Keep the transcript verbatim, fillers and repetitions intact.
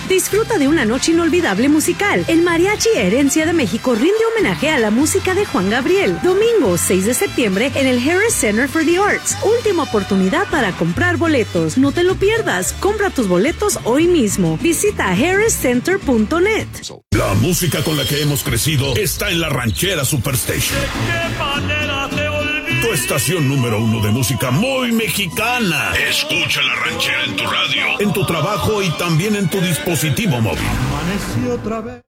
Disfruta de una noche inolvidable musical. El Mariachi Herencia de México rinde homenaje a la música de Juan Gabriel. Domingo seis de septiembre en el Harris Center for the Arts. Última oportunidad para comprar boletos. No te lo pierdas. Compra tus boletos hoy mismo. Visita harris center punto net. La música con la que hemos crecido está en la Ranchera Superstation. Tu estación número uno de música muy mexicana. Escucha la Ranchera en tu radio, en tu trabajo y también en tu dispositivo móvil. Amanecí otra vez.